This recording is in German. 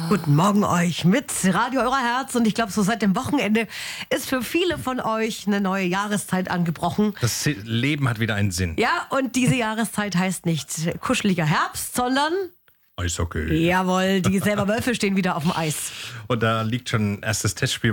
Guten Morgen euch mit Radio Euer Herz. Und ich glaube, so seit dem Wochenende ist für viele von euch eine neue Jahreszeit angebrochen. Das Leben hat wieder einen Sinn. Ja, und diese Jahreszeit heißt nicht kuscheliger Herbst, sondern... Eishockey. Jawohl, die selber Wölfe stehen wieder auf dem Eis. Und da liegt schon ein erstes Testspiel